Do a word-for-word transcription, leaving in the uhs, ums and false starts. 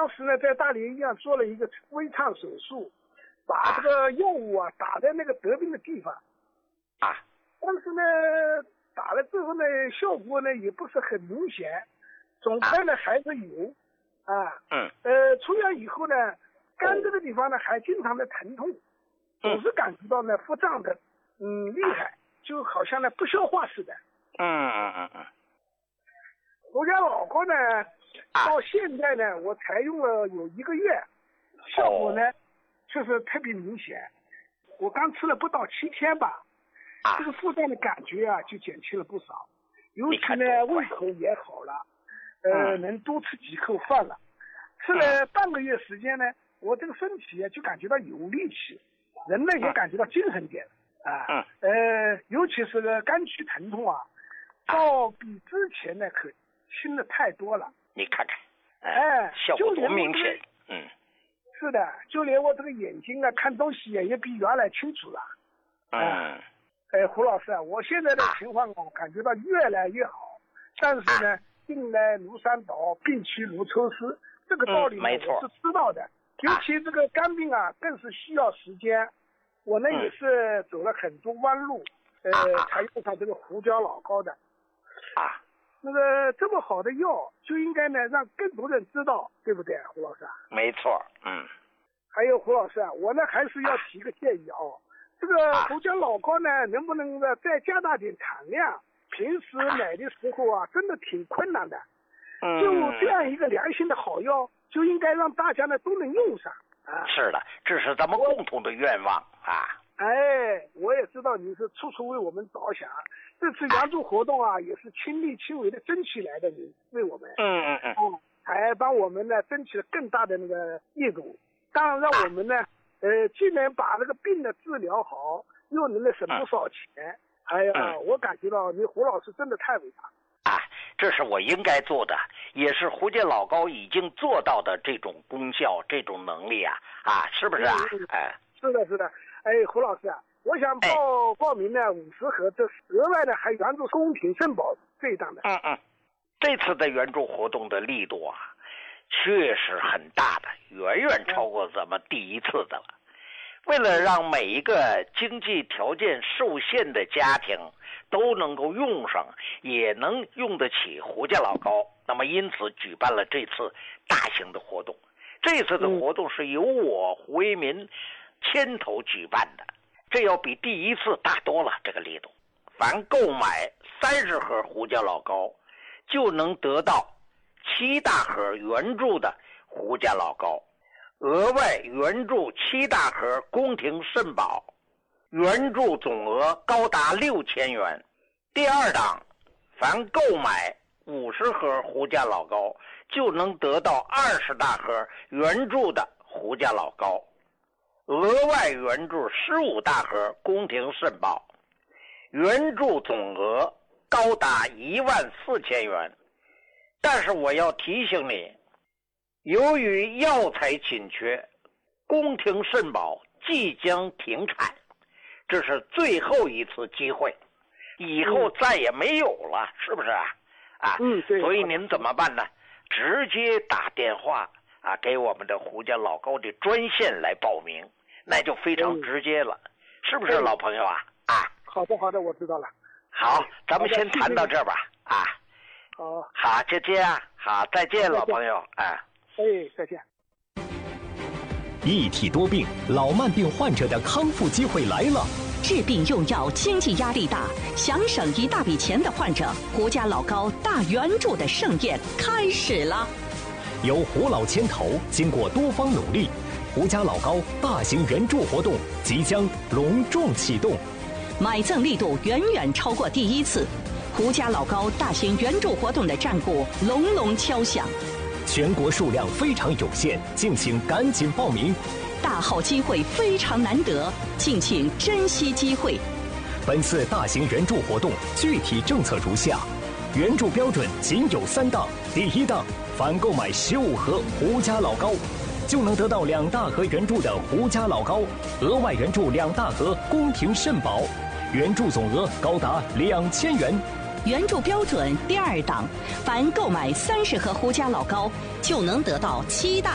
当时呢，在大连医院做了一个微创手术，把这个药物啊打在那个得病的地方。 啊。 但是呢，打了之后呢，效果呢也不是很明显，肿块呢还是有。啊。 嗯。 呃，出院以后呢，肝这个地方呢还经常的疼痛，总是感觉到呢腹胀的，嗯，厉害，就好像呢不消化似的。 嗯嗯嗯嗯。 胡家老膏呢，到现在呢，我采用了有一个月，效果呢，确实特别明显。我刚吃了不到七天吧，这个腹胀的感觉啊，就减轻了不少。尤其呢，胃口也好了，呃，能多吃几口饭了。吃了半个月时间呢，我这个身体啊，就感觉到有力气，人呢也感觉到精神点啊。呃，尤其是个肝区疼痛啊，倒比之前呢可轻的太多了。 你看看， 哎， 效果多明显。嗯， 是的，就连我这个眼睛啊，看东西也比原来清楚了。 嗯。 哎，胡老师啊，我现在的情况啊，感觉到越来越好。但是呢，病来如山倒，病去如抽丝，这个道理呢、嗯、我是知道的。尤其这个肝病啊，更是需要时间。我呢、嗯、也是走了很多弯路，呃，才用上这个胡椒老膏的。 啊。 那个这么好的药，就应该呢让更多人知道，对不对，胡老师？ 没错，嗯。 还有胡老师啊，我呢还是要提个建议啊，这个胡椒老膏呢，能不能呢再加大点产量？平时买的时候啊，真的挺困难的。 嗯。 就这样一个良心的好药，就应该让大家呢都能用上啊。 是的，这是咱们共同的愿望啊。 哎，我也知道你是处处为我们着想。这次援助活动啊，也是亲力亲为的争取来的，你为我们， 嗯嗯嗯， 嗯，还帮我们呢争取了更大的那个业主，当然让我们呢，呃，既能把这个病呢治疗好，又能呢省不少钱。嗯、哎呀、嗯，我感觉到你胡老师真的太伟大啊！这是我应该做的，也是胡家老膏已经做到的这种功效、这种能力啊啊，是不是啊？ 嗯、 哎， 是的，是的。哎，胡老师啊。我想报、哎、报名呢五十盒，这额外呢还援助宫廷肾宝这一档的。 嗯嗯，这次的援助活动的力度啊，确实很大的，远远超过咱们第一次的了。为了让每一个经济条件受限的家庭都能够用上，也能用得起胡家老膏，那么因此举办了这次大型的活动。这次的活动是由我胡为民牵头举办的。这要比第一次大多了，这个力度。凡购买三十盒胡椒老膏，就能得到七大盒原注的胡椒老膏，额外援助七大盒宫廷肾宝，援助总额高达六千元。第二档，凡购买五十盒胡椒老膏，就能得到二十大盒原注的胡椒老膏。额外援助十五大盒宫廷肾宝，援助总额高达一万四千元。但是我要提醒你，由于药材紧缺，宫廷肾宝即将停产，这是最后一次机会，以后再也没有了，嗯、是不是啊？啊， 嗯，对。 所以您怎么办呢？直接打电话啊，给我们的胡家老膏的专线来报名。那就非常直接了，嗯、是不是老朋友啊？啊， 好的好的，我知道了。 好，咱们先谈到这儿吧。啊， 好， 好，就这样，好，再见，老朋友。哎， 哎，再见。 一体多病，老慢病患者的康复机会来了。 治病用药经济压力大，想省一大笔钱的患者，胡家老膏大援助的盛宴开始了。 由胡老牵头，经过多方努力。胡家老膏大型援助活动即将隆重启动， 买赠力度远远超过第一次。胡家老膏大型援助活动的战鼓隆隆敲响， 全国数量非常有限，敬请赶紧报名。 大好机会非常难得，敬请珍惜机会。 本次大型援助活动具体政策如下：援助标准仅有三档。第一档，凡购买十五盒胡家老膏，就能得到两大盒援助的胡家老膏，额外援助两大盒宫廷肾宝，援助总额高达两千元。 援助标准第二档，凡购买三十盒胡家老膏，就能得到七大